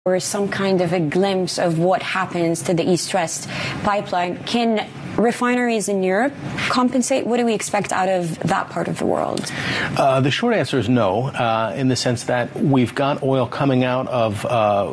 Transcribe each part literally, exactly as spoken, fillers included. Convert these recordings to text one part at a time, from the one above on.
or some kind of a glimpse of what happens to the East-West pipeline. Can refineries in Europe compensate? What do we expect out of that part of the world? Uh, the short answer is no, uh, in the sense that we've got oil coming out of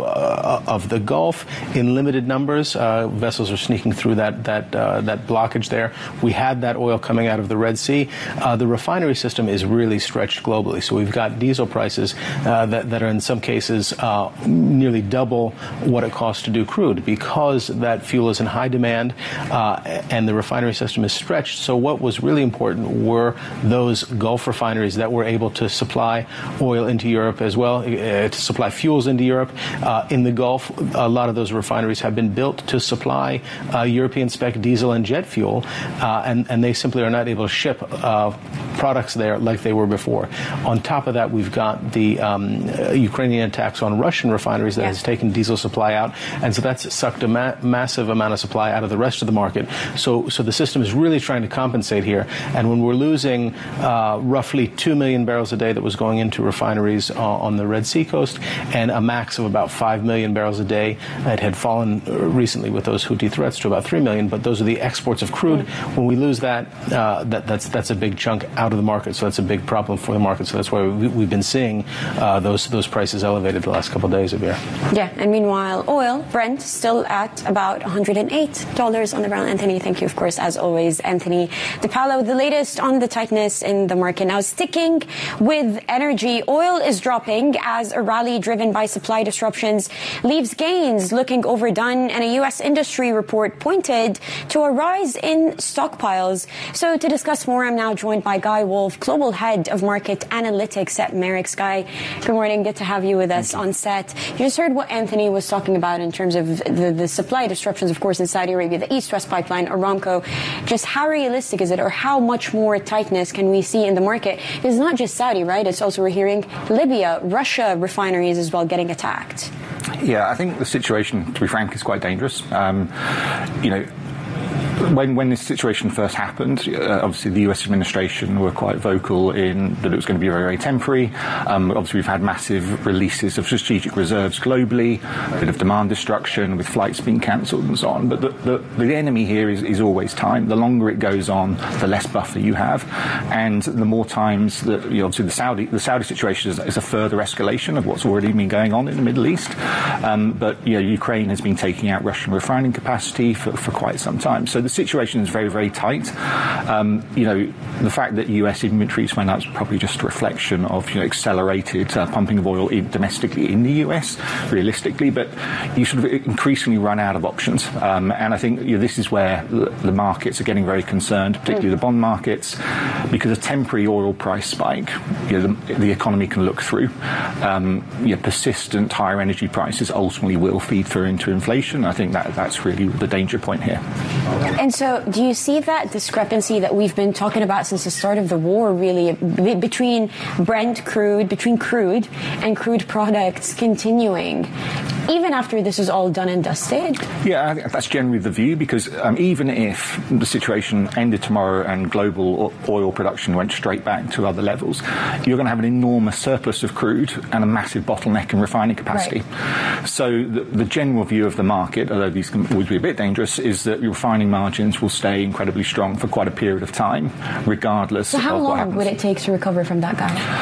uh, of the Gulf in limited numbers. Uh, vessels are sneaking through that that uh, that blockage there. We had that oil coming out of the Red Sea. Uh, the refinery system is really stretched globally. So we've got diesel prices uh, that, that are in some cases uh, nearly double what it costs to do crude, because that fuel is in high demand uh, and the refinery system is stretched. So what was really important were those Gulf refineries that were able to supply oil into Europe as well, uh, to supply fuels into Europe. Uh, in the Gulf, a lot of those refineries have been built to supply uh, European spec diesel and jet fuel, uh, and, and they simply are not able to ship uh, products there like they were before. On top of that, we've got the um, uh, Ukrainian attacks on Russian refineries that yeah. has taken diesel supply out, and so that's sucked a ma- massive amount of supply out of the rest of the market. So, so the system is really trying to compensate here, and when we're losing uh, roughly two million barrels a day that was going into refineries uh, on the Red Sea coast, and a max of about five million barrels a day, it had fallen recently with those Houthi threats to about three million, but those are the exports of crude. Mm. When we lose that, uh, that that's that's a big chunk out of the market, so that's a big problem for the market. So that's why we, we've been seeing uh, those those prices elevated the last couple of days of here. Yeah, and meanwhile, oil, Brent, still at about one hundred eight dollars on the barrel. Anthony, thank you, of course, as always. Anthony DePaolo, the latest on the tightness in the market. Now, sticking with energy, oil is dropping as a rally driven by supply disruptions leaves gains looking overdone, and a U S industry report pointed to a rise in stockpiles. So to discuss more, I'm now joined by Guy Wolf, Global Head of Market Analytics at Marex. Guy, good morning. Good to have you with us on set. You just heard what Anthony was talking about in terms of the, the supply disruptions, of course, in Saudi Arabia, the East-West pipeline, Aramco. Just how realistic is it, or how much more tightness can we see in the market? It's not just Saudi, right? It's also, we're hearing Libya, Russia refineries as well getting attacked. Yeah, I think the situation, to be frank, is quite dangerous. Um, you know, When, when this situation first happened, uh, obviously the U S administration were quite vocal in that it was going to be very, very temporary. Um, obviously, we've had massive releases of strategic reserves globally, a bit of demand destruction with flights being cancelled and so on. But the, the, the enemy here is, is always time. The longer it goes on, the less buffer you have, and the more times that, you know, obviously the Saudi the Saudi situation is, is a further escalation of what's already been going on in the Middle East. Um, but you know, Ukraine has been taking out Russian refining capacity for, for quite some time. So the situation is very, very tight. Um, you know, the fact that U S inventories went up is probably just a reflection of, you know, accelerated uh, pumping of oil in, domestically in the U S, realistically, but you sort of increasingly run out of options. Um, and I think, you know, this is where the, the markets are getting very concerned, particularly the bond markets, because a temporary oil price spike, you know, the, the economy can look through. Um, you know, persistent higher energy prices ultimately will feed through into inflation. I think that that's really the danger point here. And so do you see that discrepancy that we've been talking about since the start of the war, really, b- between Brent crude, between crude and crude products continuing, even after this is all done and dusted? Yeah, I think that's generally the view, because um, even if the situation ended tomorrow and global oil production went straight back to other levels, you're going to have an enormous surplus of crude and a massive bottleneck in refining capacity. Right. So the, the general view of the market, although these can always be a bit dangerous, is that your refining margins will stay incredibly strong for quite a period of time, regardless so of what happens. So how long would it take to recover from that,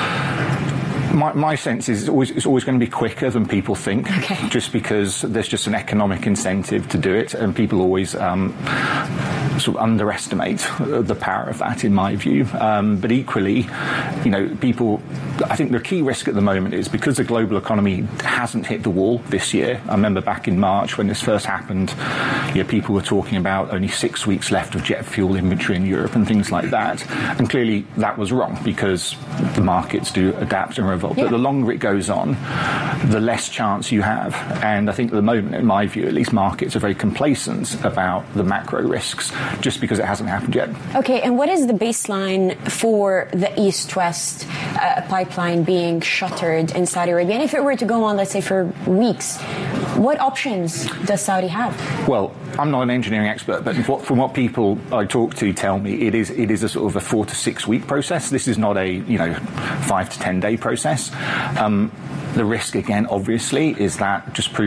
guy? My, my sense is it's always, it's always going to be quicker than people think, okay. just because there's just an economic incentive to do it, and people always um, sort of underestimate the power of that, in my view. Um, but equally, you know, people, I think the key risk at the moment is because the global economy hasn't hit the wall this year. I remember back in March when this first happened, you know, people were talking about only six weeks left of jet fuel inventory in Europe and things like that. And clearly that was wrong, because the markets do adapt and revolve. Yeah. But the longer it goes on, the less chance you have. And I think at the moment, in my view, at least markets are very complacent about the macro risks, just because it hasn't happened yet. Okay, and what is the baseline for the East-West uh, pipeline being shuttered in Saudi Arabia? And if it were to go on, let's say, for weeks, what options does Saudi have? Well, I'm not an engineering expert, but from what people I talk to tell me, it is it is a sort of a four to six week process. This is not a, you know, five to ten day process. Um, The risk, again, obviously, is that just proves